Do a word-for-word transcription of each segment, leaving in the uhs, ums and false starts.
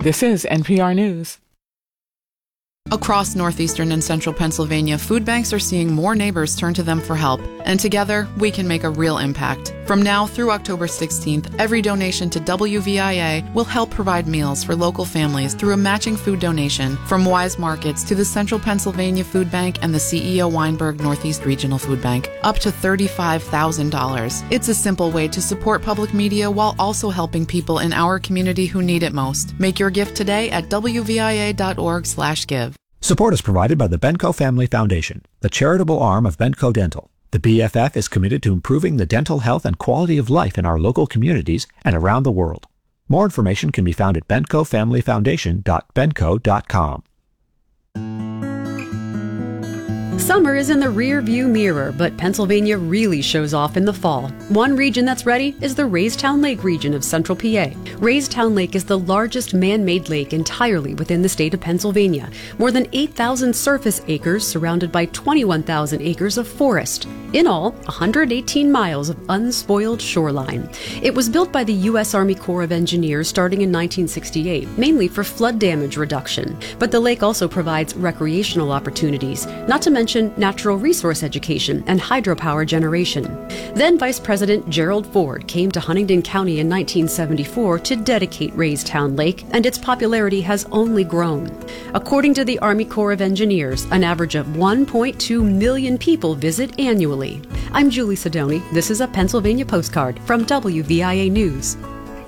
This is N P R News. Across northeastern and central Pennsylvania, food banks are seeing more neighbors turn to them for help, and together we can make a real impact. From now through October sixteenth, every donation to W V I A will help provide meals for local families through a matching food donation from Wise Markets to the Central Pennsylvania Food Bank and the C E O Weinberg Northeast Regional Food Bank, up to thirty-five thousand dollars. It's a simple way to support public media while also helping people in our community who need it most. Make your gift today at W V I A dot org slash give. Support is provided by the Benco Family Foundation, the charitable arm of Benco Dental. The B F F is committed to improving the dental health and quality of life in our local communities and around the world. More information can be found at benco family foundation dot benco dot com. Summer is in the rear-view mirror, but Pennsylvania really shows off in the fall. One region that's ready is the Raystown Lake region of central P A. Raystown Lake is the largest man-made lake entirely within the state of Pennsylvania. More than eight thousand surface acres surrounded by twenty-one thousand acres of forest. In all, one hundred eighteen miles of unspoiled shoreline. It was built by the U S Army Corps of Engineers starting in nineteen sixty-eight, mainly for flood damage reduction. But the lake also provides recreational opportunities, not to mention natural resource education and hydropower generation. Then Vice President Gerald Ford came to Huntingdon County in nineteen seventy-four to dedicate Raystown Lake, and its popularity has only grown. According to the Army Corps of Engineers, an average of one point two million people visit annually. I'm Julie Sidoni. This is a Pennsylvania postcard from W V I A News.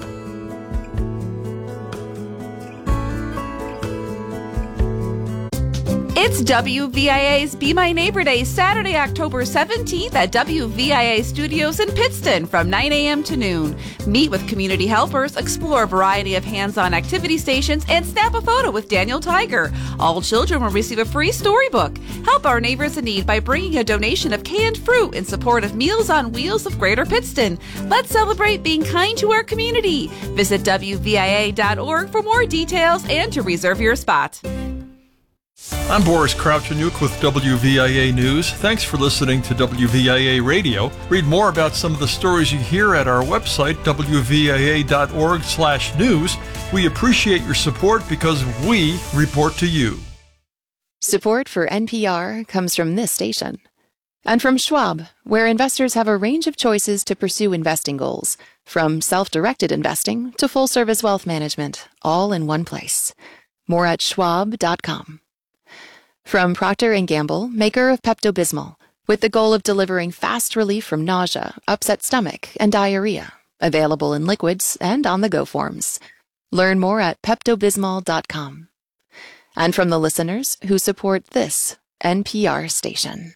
It's W V I A's Be My Neighbor Day, Saturday, October seventeenth at W V I A Studios in Pittston from nine a.m. to noon. Meet with community helpers, explore a variety of hands-on activity stations, and snap a photo with Daniel Tiger. All children will receive a free storybook. Help our neighbors in need by bringing a donation of canned fruit in support of Meals on Wheels of Greater Pittston. Let's celebrate being kind to our community. Visit W V I A dot org for more details and to reserve your spot. I'm Boris Kravchuk with W V I A News. Thanks for listening to W V I A Radio. Read more about some of the stories you hear at our website, W V I A dot org slash news. We appreciate your support because we report to you. Support for N P R comes from this station. And from Schwab, where investors have a range of choices to pursue investing goals, from self-directed investing to full-service wealth management, all in one place. More at schwab dot com. From Procter and Gamble, maker of Pepto-Bismol, with the goal of delivering fast relief from nausea, upset stomach, and diarrhea. Available in liquids and on-the-go forms. Learn more at pepto bismol dot com. And from the listeners who support this N P R station.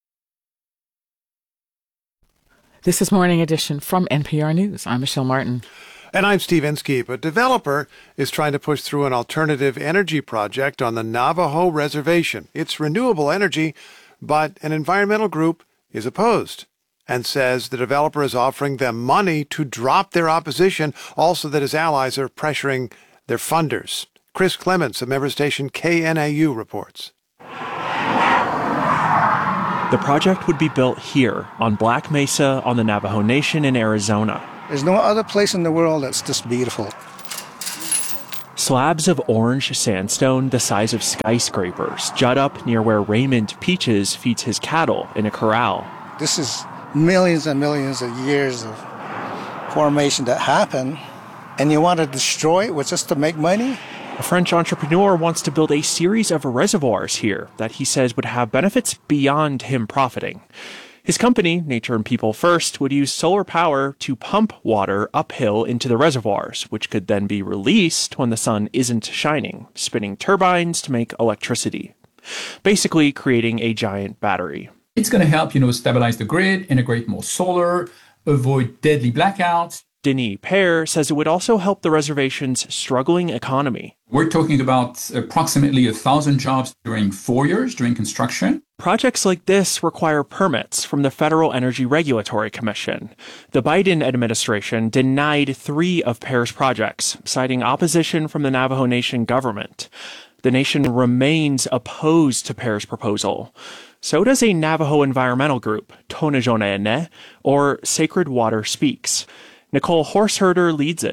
This is Morning Edition from N P R News. I'm Michelle Martin. And I'm Steve Inskeep. A developer is trying to push through an alternative energy project on the Navajo Reservation. It's renewable energy, but an environmental group is opposed and says the developer is offering them money to drop their opposition, also that his allies are pressuring their funders. Chris Clements of member station K N A U reports. The project would be built here on Black Mesa on the Navajo Nation in Arizona. There's no other place in the world that's this beautiful. Slabs of orange sandstone the size of skyscrapers jut up near where Raymond Peaches feeds his cattle in a corral. This is millions and millions of years of formation that happened, and you want to destroy it with just to make money? A French entrepreneur wants to build a series of reservoirs here that he says would have benefits beyond him profiting. His company, Nature and People First, would use solar power to pump water uphill into the reservoirs, which could then be released when the sun isn't shining, spinning turbines to make electricity, basically creating a giant battery. It's going to help, you know, stabilize the grid, integrate more solar, avoid deadly blackouts. Denis Pear says it would also help the reservation's struggling economy. We're talking about approximately a thousand jobs during four years during construction. Projects like this require permits from the Federal Energy Regulatory Commission. The Biden administration denied three of Pear's projects, citing opposition from the Navajo Nation government. The nation remains opposed to Pear's proposal. So does a Navajo environmental group, Tonajonene, or Sacred Water Speaks. Nicole Horseherder leads it.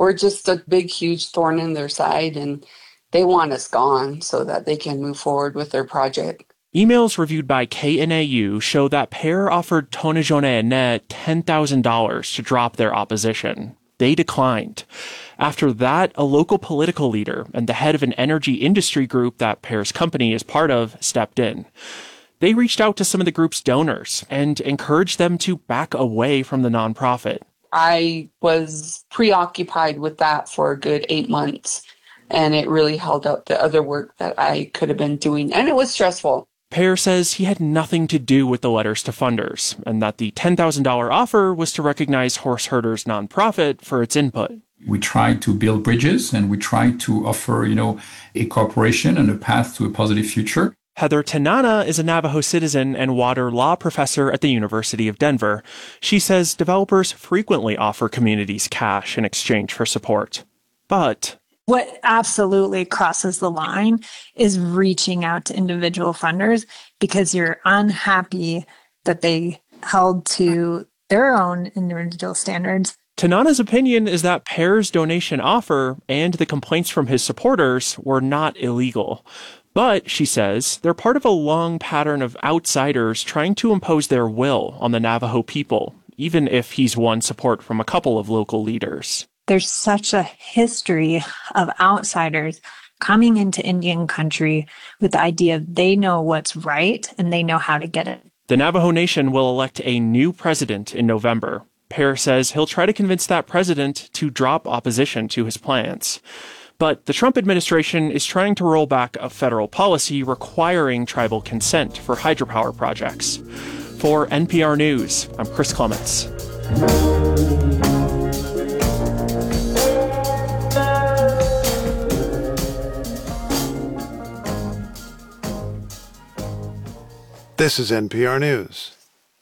we're just a big, huge thorn in their side, and they want us gone so that they can move forward with their project. Emails reviewed by K N A U show that P E R offered Tonijone ten thousand dollars to drop their opposition. They declined. After that, a local political leader and the head of an energy industry group that P E R's company is part of stepped in. They reached out to some of the group's donors and encouraged them to back away from the nonprofit. I was preoccupied with that for a good eight months, and it really held up the other work that I could have been doing, and it was stressful. P E R says he had nothing to do with the letters to funders, and that the ten thousand dollars offer was to recognize Horse Herders nonprofit for its input. We try to build bridges, and we try to offer, you know, a cooperation and a path to a positive future. Heather Tanana is a Navajo citizen and water law professor at the University of Denver. She says developers frequently offer communities cash in exchange for support. But what absolutely crosses the line is reaching out to individual funders because you're unhappy that they held to their own individual standards. Tanana's opinion is that P E R's donation offer and the complaints from his supporters were not illegal. But, she says, they're part of a long pattern of outsiders trying to impose their will on the Navajo people, even if he's won support from a couple of local leaders. There's such a history of outsiders coming into Indian country with the idea they know what's right and they know how to get it. The Navajo Nation will elect a new president in November. P E R says he'll try to convince that president to drop opposition to his plans. But the Trump administration is trying to roll back a federal policy requiring tribal consent for hydropower projects. For N P R News, I'm Chris Clements. This is N P R News.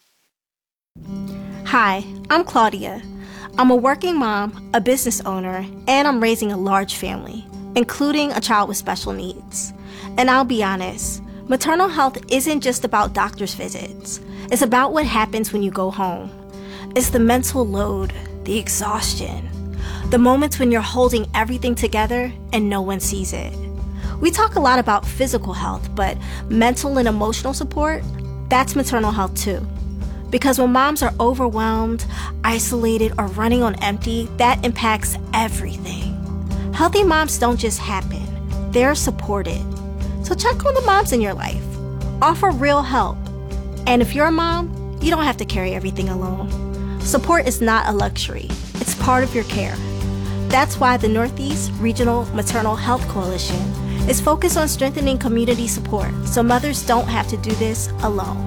Hi, I'm Claudia. I'm a working mom, a business owner, and I'm raising a large family, including a child with special needs. And I'll be honest, maternal health isn't just about doctor's visits. It's about what happens when you go home. It's the mental load, the exhaustion, the moments when you're holding everything together and no one sees it. We talk a lot about physical health, but mental and emotional support, that's maternal health too. Because when moms are overwhelmed, isolated, or running on empty, that impacts everything. Healthy moms don't just happen, they're supported. So check on the moms in your life. Offer real help. And if you're a mom, you don't have to carry everything alone. Support is not a luxury, it's part of your care. That's why the Northeast Regional Maternal Health Coalition is focused on strengthening community support so mothers don't have to do this alone.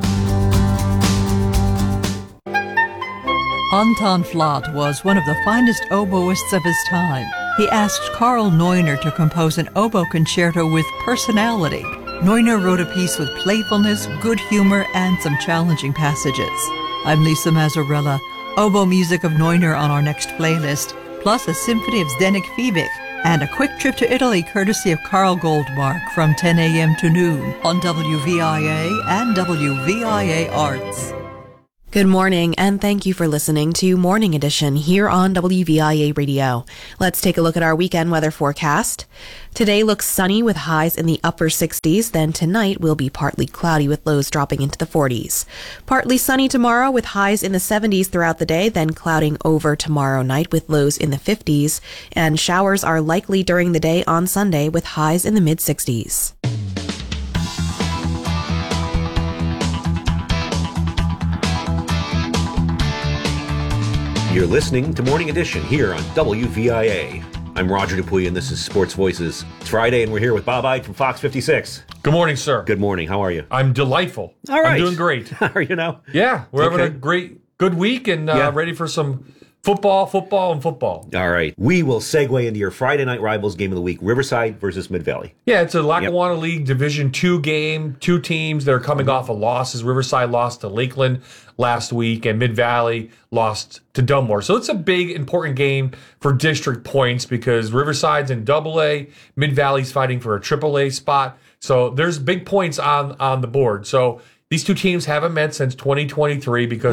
Anton Flatt was one of the finest oboists of his time. He asked Carl Neuner to compose an oboe concerto with personality. Neuner wrote a piece with playfulness, good humor, and some challenging passages. I'm Lisa Mazzarella. Oboe music of Neuner on our next playlist, plus a symphony of Zdenek Fibich, and a quick trip to Italy courtesy of Carl Goldmark from ten a.m. to noon on W V I A and W V I A Arts. Good morning, and thank you for listening to Morning Edition here on W V I A Radio. Let's take a look at our weekend weather forecast. Today looks sunny with highs in the upper sixties, then tonight will be partly cloudy with lows dropping into the forties. Partly sunny tomorrow with highs in the seventies throughout the day, then clouding over tomorrow night with lows in the fifties, and showers are likely during the day on Sunday with highs in the mid-sixties. You're listening to Morning Edition here on W V I A. I'm Roger Dupuy, and this is Sports Voices. It's Friday, and we're here with Bob Ide from Fox fifty-six. Good morning, sir. Good morning. How are you? I'm delightful. All right. I'm doing great. How are you now? Yeah, we're Okay. having a great, good week, and uh, Yeah. ready for some football, football, and football. All right. We will segue into your Friday night rivals game of the week, Riverside versus Mid-Valley. Yeah, it's a Lackawanna League Division two game. Two teams that are coming off of losses. Riverside lost to Lakeland last week, and Mid-Valley lost to Dunmore. So it's a big, important game for district points because Riverside's in double A, Mid-Valley's fighting for a triple A spot. So there's big points on, on the board. So these two teams haven't met since twenty twenty-three because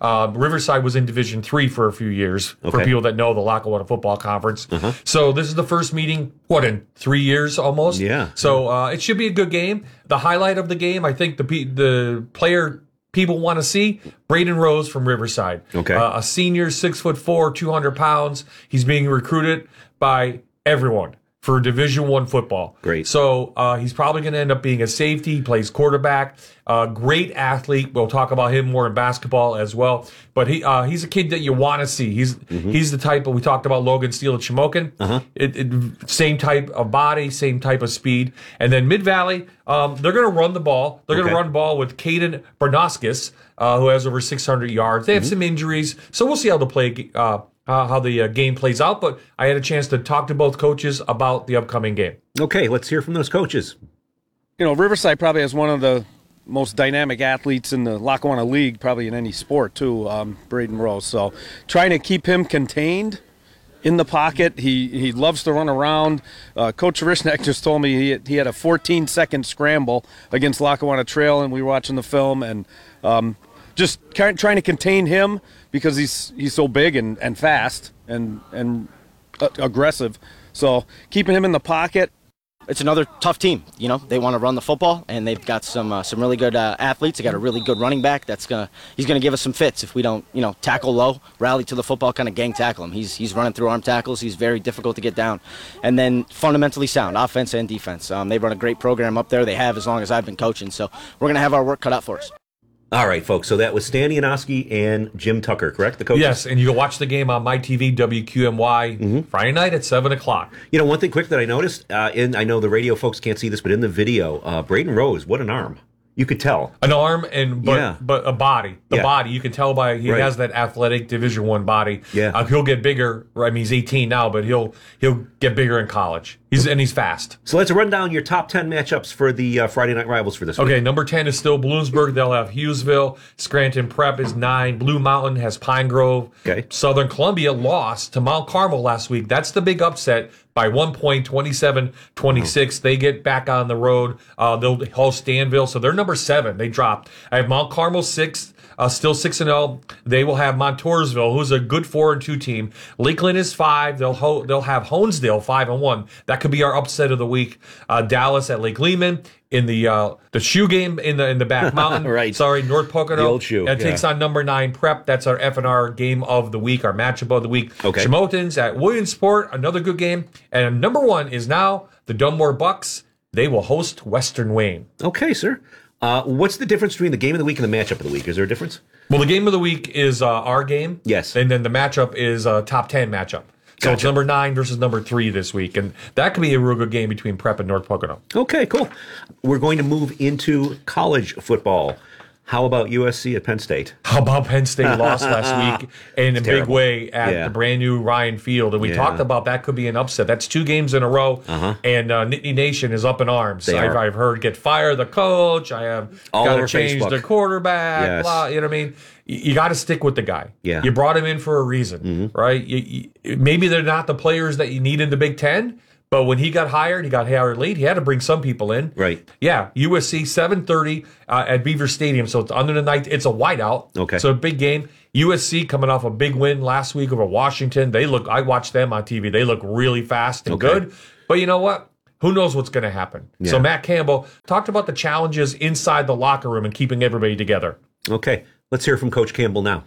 Uh, Riverside was in Division Three for a few years, Okay. for people that know the Lackawanna Football Conference. Uh-huh. So this is the first meeting, what, in three years almost? Yeah. So uh, it should be a good game. The highlight of the game, I think the pe- the player people want to see, Braden Rose from Riverside. Okay. Uh, a senior, six foot four, two hundred pounds. He's being recruited by everyone for Division One football. Great. So uh, he's probably going to end up being a safety. He plays quarterback. Uh, great athlete. We'll talk about him more in basketball as well. But he uh, he's a kid that you want to see. He's Mm-hmm. he's the type of, we talked about Logan Steele at Shamokin. Uh-huh. It, it, same type of body, same type of speed. And then Mid Valley, um, they're going to run the ball. They're going Okay. to run the ball with Caden Bernoskis, uh, who has over six hundred yards. They have Mm-hmm. some injuries, so we'll see how the play uh, uh, how the uh, game plays out. But I had a chance to talk to both coaches about the upcoming game. Okay, let's hear from those coaches. You know, Riverside probably has one of the most dynamic athletes in the Lackawanna League, probably in any sport, too, um, Braden Rose. So trying to keep him contained in the pocket. He he loves to run around. Uh, Coach Rishnek just told me he, he had a fourteen-second scramble against Lackawanna Trail, and we were watching the film, and um, just kind of trying to contain him because he's he's so big and, and fast and, and uh, aggressive. So keeping him in the pocket. It's another tough team. You know, they want to run the football, and they've got some uh, some really good uh, athletes. They got a really good running back. That's gonna he's gonna give us some fits if we don't, you know, tackle low, rally to the football, kind of gang tackle him. He's he's running through arm tackles. He's very difficult to get down, and then fundamentally sound offense and defense. Um, they run a great program up there. They have as long as I've been coaching. So we're gonna have our work cut out for us. All right, folks. So that was Stan Ionoski and Jim Tucker, correct? The coaches? Yes, and you can watch the game on my T V, W Q M Y, Mm-hmm. Friday night at seven o'clock. You know, one thing quick that I noticed, uh, in I know the radio folks can't see this, but in the video, uh, Braden Rose, what an arm. You could tell. An arm and but, Yeah. but a body. The Yeah. body, you can tell by he Right. has that athletic Division One body. Yeah. Uh, he'll get bigger. I mean, he's eighteen now, but he'll he'll get bigger in college. He's and he's fast. So let's run down your top ten matchups for the uh, Friday night rivals for this week. Okay, number ten is still Bloomsburg. They'll have Hughesville. Scranton Prep is nine. Blue Mountain has Pine Grove. Okay. Southern Columbia lost to Mount Carmel last week. That's the big upset by one point, twenty-seven twenty-six. They get back on the road. Uh, they'll host Danville. So they're number seven. They dropped. I have Mount Carmel sixth. Uh, still six and zero. They will have Montoursville, who's a good four and two team. Lakeland is five. They'll ho- they'll have Honesdale five and one. That could be our upset of the week. Uh, Dallas at Lake Lehman in the uh, the shoe game in the in the back mountain. Right. Sorry, North Pocono. The old shoe, That takes yeah. on number nine Prep. That's our F and R game of the week, our matchup of the week. Okay. Shimotans at Williamsport, another good game. And number one is now the Dunmore Bucks. They will host Western Wayne. Okay, sir. Uh, what's the difference between the game of the week and the matchup of the week? Is there a difference? Well, the game of the week is uh, our game. Yes. And then the matchup is a top ten matchup. So it's Gotcha. number nine versus number three this week. And that could be a real good game between Prep and North Pocono. Okay, cool. We're going to move into college football. How about U S C at Penn State? How about Penn State lost last week in a It's big terrible. way at Yeah. the brand new Ryan Field. And we Yeah. talked about that could be an upset. That's two games in a row. Uh-huh. And uh, Nittany Nation is up in arms. They I've, are. I've heard get fire the coach. I have All got to over change Facebook. the quarterback. Yes. Blah, you know what I mean? You, you got to stick with the guy. Yeah. You brought him in for a reason, right? You, you, maybe they're not the players that you need in the Big Ten. But when he got hired, he got hired late. He had to bring some people in. Right. Yeah, U S C seven thirty uh, at Beaver Stadium. So it's under the night. It's a whiteout. Okay. So a big game. U S C coming off a big win last week over Washington. They look. I watched them on T V. They look really fast and Okay. good. But you know what? Who knows what's going to happen? Yeah. So Matt Campbell talked about the challenges inside the locker room and keeping everybody together. Okay, let's hear from Coach Campbell now.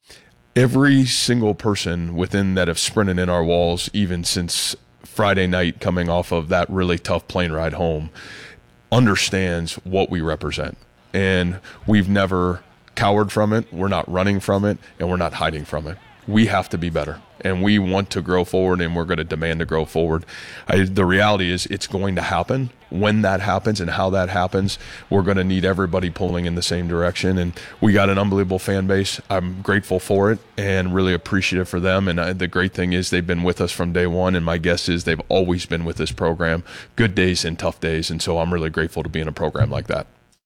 Every single person within that have sprinted in our walls, even since Friday night coming off of that really tough plane ride home, understands what we represent. And we've never cowered from it, we're not running from it, and we're not hiding from it. We have to be better, and we want to grow forward, and we're going to demand to grow forward. I, the reality is it's going to happen. When that happens and how that happens, we're going to need everybody pulling in the same direction, and we got an unbelievable fan base. I'm grateful for it and really appreciative for them, and uh, the great thing is they've been with us from day one, and my guess is they've always been with this program, good days and tough days, and so I'm really grateful to be in a program like that.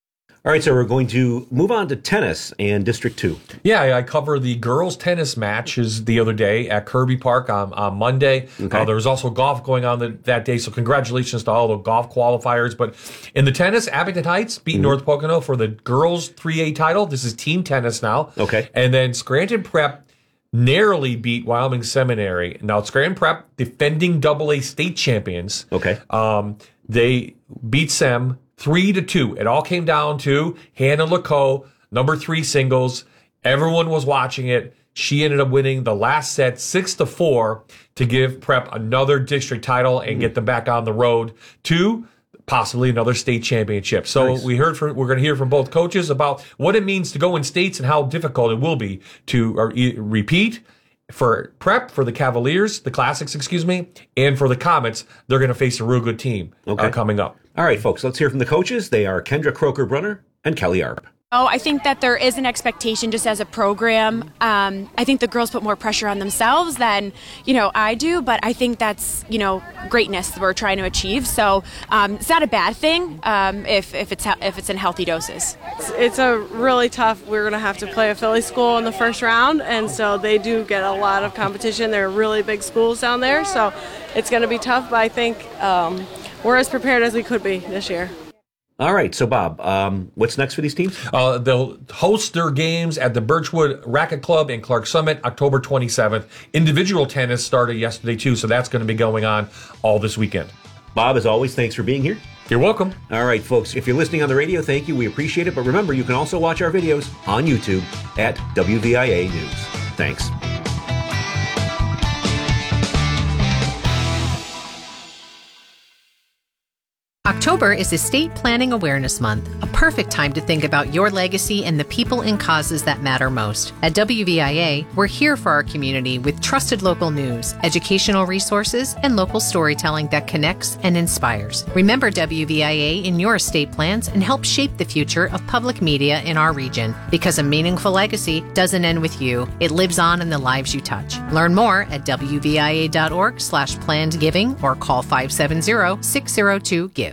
All right, so we're going to move on to tennis and District two. Yeah, I cover the girls' tennis matches the other day at Kirby Park on, on Monday. Okay. Uh, there was also golf going on the, that day, so congratulations to all the golf qualifiers. But in the tennis, Abington Heights beat mm-hmm. North Pocono for the girls' three A title. This is team tennis now. Okay. And then Scranton Prep narrowly beat Wyoming Seminary. Now, Scranton Prep, defending double A state champions. Okay. Um, they beat Sem Three to two. It all came down to Hannah Lecoe, number three singles. Everyone was watching it. She ended up winning the last set six to four to give Prep another district title and get them back on the road to possibly another state championship. So nice. we heard from, we're going to hear from both coaches about what it means to go in states and how difficult it will be to uh, repeat. For Prep, for the Cavaliers, the Classics, excuse me, and for the Comets, they're going to face a real good team okay. uh, coming up. All right, folks, let's hear from the coaches. They are Kendra Croker-Brunner and Kelly Arp. Oh, I think that there is an expectation just as a program. Um, I think the girls put more pressure on themselves than, you know, I do, but I think that's, you know, greatness that we're trying to achieve. So um, it's not a bad thing um, if, if it's if it's in healthy doses. It's, it's a really tough, we're going to have to play a Philly school in the first round, and so they do get a lot of competition. They're really big schools down there, so it's going to be tough, but I think um, we're as prepared as we could be this year. All right, so Bob, um, what's next for these teams? Uh, they'll host their games at the Birchwood Racquet Club in Clark Summit, October twenty-seventh. Individual tennis started yesterday, too, so that's going to be going on all this weekend. Bob, as always, thanks for being here. You're welcome. All right, folks, if you're listening on the radio, thank you. We appreciate it. But remember, you can also watch our videos on YouTube at W V I A News. Thanks. October is Estate Planning Awareness Month, a perfect time to think about your legacy and the people and causes that matter most. At W V I A, we're here for our community with trusted local news, educational resources, and local storytelling that connects and inspires. Remember W V I A in your estate plans and help shape the future of public media in our region. Because a meaningful legacy doesn't end with you, it lives on in the lives you touch. Learn more at W V I A dot org slash planned giving or call five seven zero, six zero two, give.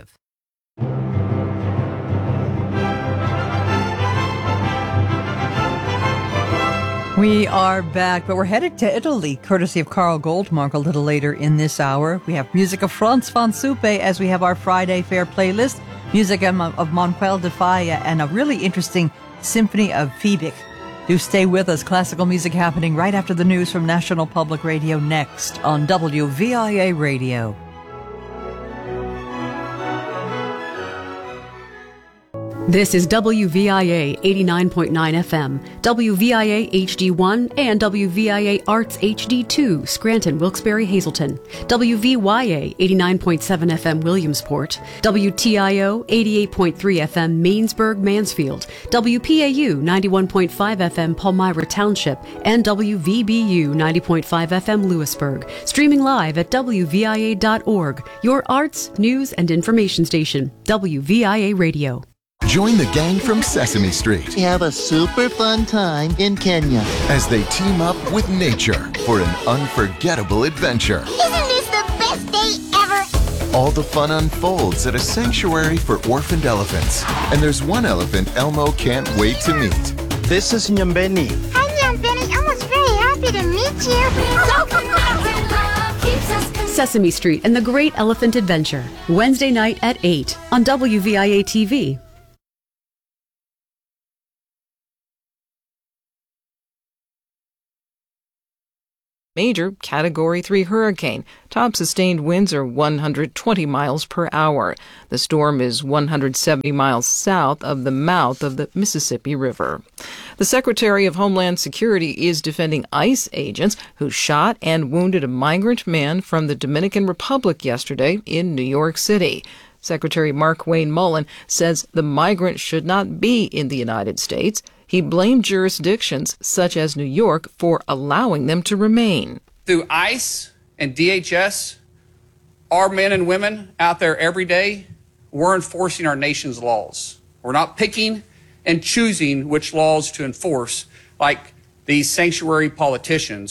We are back, but we're headed to Italy, courtesy of Carl Goldmark a little later in this hour. We have music of Franz von Suppe as we have our Friday Fair playlist, music of, of Manuel de Falla, and a really interesting symphony of Fiebig. Do stay with us. Classical music happening right after the news from National Public Radio next on W V I A Radio. This is W V I A eighty-nine point nine F M, W V I A H D one, and W V I A Arts H D two, Scranton, Wilkes-Barre, Hazleton, W V Y A eighty-nine point seven F M, Williamsport, W T I O eighty-eight point three F M, Mainsburg, Mansfield, W P A U ninety-one point five F M, Palmyra Township, and W V B U ninety point five F M, Lewisburg. Streaming live at W V I A dot org, your arts, news, and information station, W V I A Radio. Join the gang from Sesame Street. We have a super fun time in Kenya as they team up with nature for an unforgettable adventure. Isn't this the best day ever? All the fun unfolds at a sanctuary for orphaned elephants. And there's one elephant Elmo can't wait to meet. This is Nyambeni. Hi, Nyambeni. I was very happy to meet you. Sesame Street and the Great Elephant Adventure, Wednesday night at eight on W V I A T V. Major Category three hurricane. Top sustained winds are one hundred twenty miles per hour. The storm is one hundred seventy miles south of the mouth of the Mississippi River. The Secretary of Homeland Security is defending ICE agents who shot and wounded a migrant man from the Dominican Republic yesterday in New York City. Secretary Mark Wayne Mullen says the migrant should not be in the United States. He blamed jurisdictions such as New York for allowing them to remain. Through ICE and D H S, our men and women out there every day, we're enforcing our nation's laws. We're not picking and choosing which laws to enforce like these sanctuary politicians.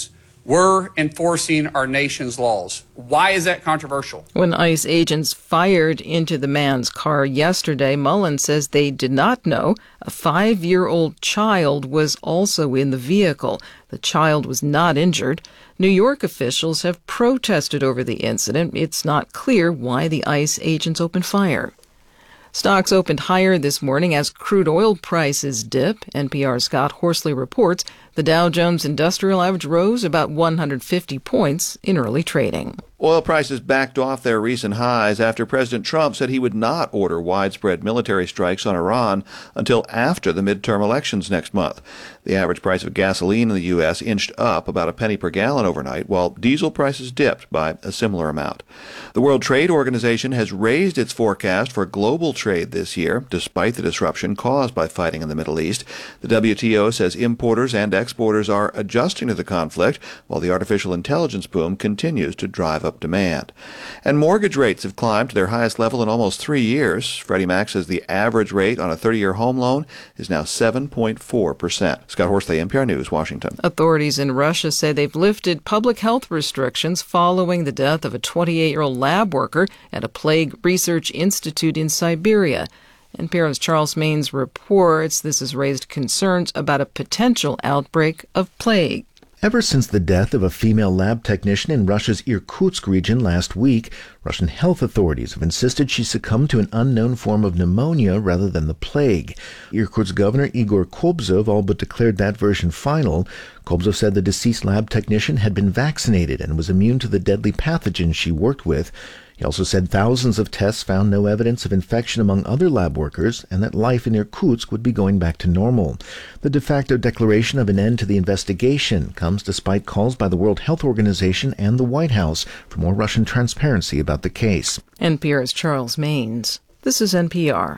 we're enforcing our nation's laws. Why is that controversial? When ICE agents fired into the man's car yesterday, Mullen says they did not know a five-year-old child was also in the vehicle. The child was not injured. New York officials have protested over the incident. It's not clear why the ICE agents opened fire. Stocks opened higher this morning as crude oil prices dip. N P R's Scott Horsley reports the Dow Jones Industrial Average rose about one hundred fifty points in early trading. Oil prices backed off their recent highs after President Trump said he would not order widespread military strikes on Iran until after the midterm elections next month. The average price of gasoline in the U S inched up about a penny per gallon overnight, while diesel prices dipped by a similar amount. The World Trade Organization has raised its forecast for global trade this year, despite the disruption caused by fighting in the Middle East. The W T O says importers and exporters are adjusting to the conflict, while the artificial intelligence boom continues to drive up demand. And mortgage rates have climbed to their highest level in almost three years. Freddie Mac says the average rate on a thirty-year home loan is now seven point four percent. Scott Horsley, N P R News, Washington. Authorities in Russia say they've lifted public health restrictions following the death of a twenty-eight-year-old lab worker at a plague research institute in Siberia. N P R's Charles Maines reports this has raised concerns about a potential outbreak of plague. Ever since the death of a female lab technician in Russia's Irkutsk region last week, Russian health authorities have insisted she succumbed to an unknown form of pneumonia rather than the plague. Irkutsk Governor Igor Kobzov all but declared that version final. Kobzov said the deceased lab technician had been vaccinated and was immune to the deadly pathogens she worked with. He also said thousands of tests found no evidence of infection among other lab workers and that life in Irkutsk would be going back to normal. The de facto declaration of an end to the investigation comes despite calls by the World Health Organization and the White House for more Russian transparency about the case. N P R's Charles Maines. This is N P R.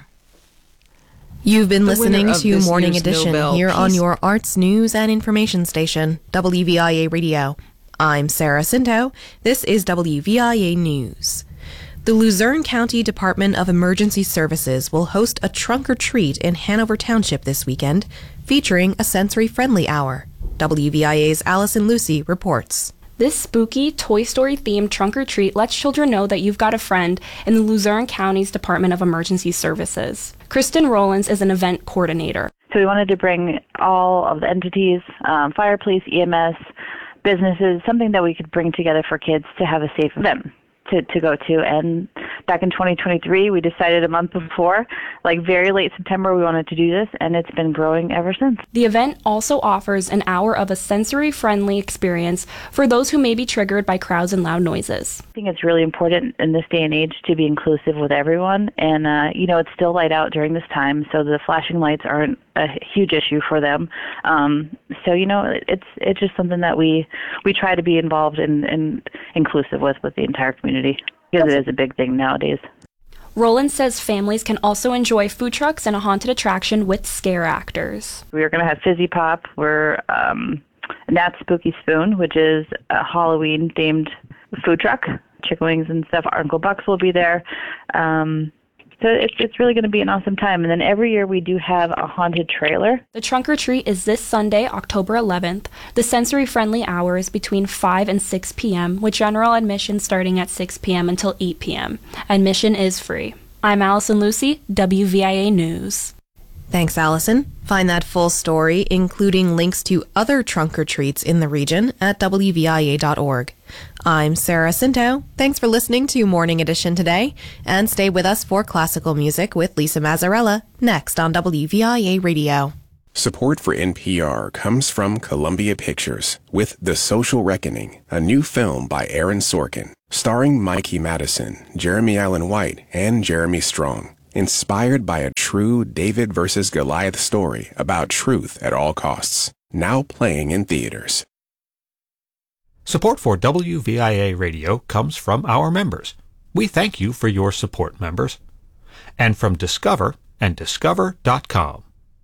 You've been The listening winner of to this Morning year's Edition Nobel here on Peace- your arts, news, and information station, W V I A Radio. I'm Sarah Cinto. This is W V I A News. The Luzerne County Department of Emergency Services will host a trunk or treat in Hanover Township this weekend, featuring a sensory-friendly hour. W V I A's Allison Lucy reports. This spooky Toy Story-themed trunk or treat lets children know that you've got a friend in the Luzerne County's Department of Emergency Services. Kristen Rollins is an event coordinator. So we wanted to bring all of the entities, um, fire, police, E M S, businesses, something that we could bring together for kids to have a safe event to, to go to. And back in twenty twenty-three, we decided a month before, like very late September, we wanted to do this, and it's been growing ever since. The event also offers an hour of a sensory-friendly experience for those who may be triggered by crowds and loud noises. I think it's really important in this day and age to be inclusive with everyone, and uh, you know, it's still light out during this time, so the flashing lights aren't a huge issue for them. Um, so you know, it's it's just something that we we try to be involved in and inclusive with with the entire community, because it is a big thing nowadays. Roland says families can also enjoy food trucks and a haunted attraction with scare actors. We're going to have Fizzy Pop. We're um, Nat's Spooky Spoon, which is a Halloween-themed food truck. Chicken wings and stuff. Uncle Buck's will be there. Um, so it's, it's really going to be an awesome time. And then every year we do have a haunted trailer. The trunk or treat is this Sunday, October eleventh. The sensory-friendly hour is between five and six p.m., with general admission starting at six p.m. until eight p.m. Admission is free. I'm Allison Lucy, W V I A News. Thanks, Allison. Find that full story, including links to other trunk or treats in the region, at W V I A dot org. I'm Sarah Cinto. Thanks for listening to Morning Edition today, and stay with us for classical music with Lisa Mazzarella next on W V I A Radio. Support for N P R comes from Columbia Pictures with The Social Reckoning, a new film by Aaron Sorkin, starring Mikey Madison, Jeremy Allen White, and Jeremy Strong. Inspired by a true David versus Goliath story about truth at all costs. Now playing in theaters. Support for W V I A Radio comes from our members. We thank you for your support, members. And from Discover and discover dot com.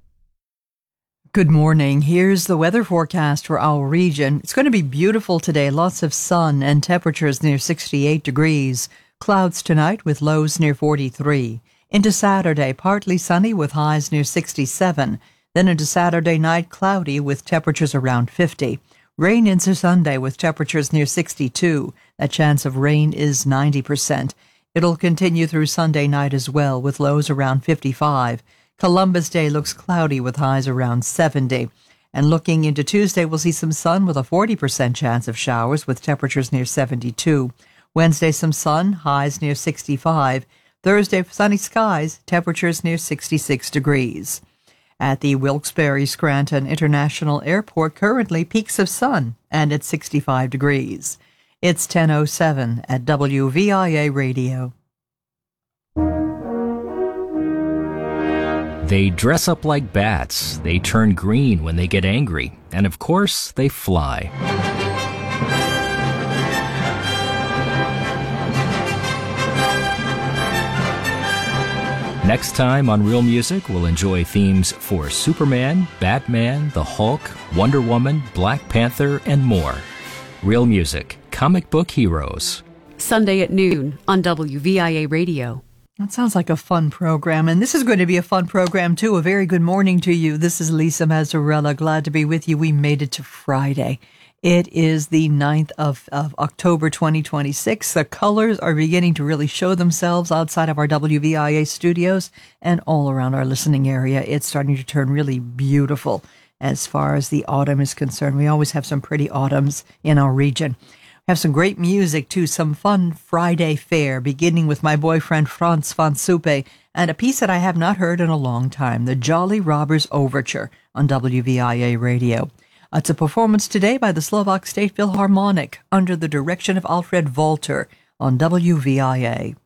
Good morning. Here's the weather forecast for our region. It's going to be beautiful today. Lots of sun and temperatures near sixty-eight degrees. Clouds tonight with lows near forty-three. Into Saturday, partly sunny with highs near sixty-seven. Then into Saturday night, cloudy with temperatures around fifty. Rain into Sunday with temperatures near sixty-two. That chance of rain is ninety percent. It'll continue through Sunday night as well, with lows around fifty-five. Columbus Day looks cloudy with highs around seventy. And looking into Tuesday, we'll see some sun with a forty percent chance of showers with temperatures near seventy-two. Wednesday, some sun, highs near sixty-five. Thursday, sunny skies, temperatures near sixty-six degrees. At the Wilkes-Barre Scranton International Airport, currently peaks of sun and at sixty-five degrees. It's ten oh seven at W V I A Radio. They dress up like bats, they turn green when they get angry, and of course, they fly. Next time on Real Music, we'll enjoy themes for Superman, Batman, the Hulk, Wonder Woman, Black Panther, and more. Real Music, comic book heroes. Sunday at noon on W V I A Radio. That sounds like a fun program, and this is going to be a fun program, too. A very good morning to you. This is Lisa Mazzarella. Glad to be with you. We made it to Friday. It is the ninth of, of October, twenty twenty-six. The colors are beginning to really show themselves outside of our W V I A studios and all around our listening area. It's starting to turn really beautiful as far as the autumn is concerned. We always have some pretty autumns in our region. We have some great music, too, some fun Friday fare, beginning with my boyfriend Franz van Suppe, and a piece that I have not heard in a long time, the Jolly Robbers Overture on W V I A Radio. It's a performance today by the Slovak State Philharmonic under the direction of Alfred Walter on W V I A.